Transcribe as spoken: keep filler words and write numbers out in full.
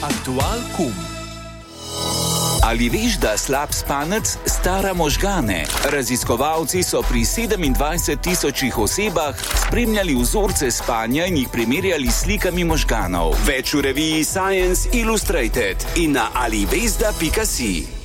Aktual Kum. Ali veš, da slab spanec stara možgane? Raziskovalci so pri sedemindvajset tisočih osebah spremljali vzorce spanja in jih primerjali s slikami možganov. Več v reviji Science Illustrated in na alivesda pika si.